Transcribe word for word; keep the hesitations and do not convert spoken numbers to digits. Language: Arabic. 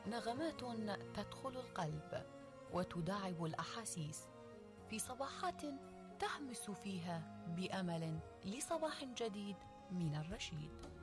نغمات تدخل القلب وتداعب الأحاسيس في صباحات تهمس فيها بأمل لصباح جديد من الرشيد.